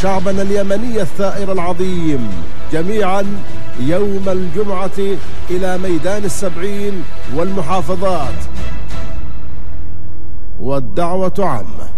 شعبنا اليمني الثائر العظيم جميعا يوم الجمعة إلى ميدان السبعين والمحافظات، والدعوة عامة.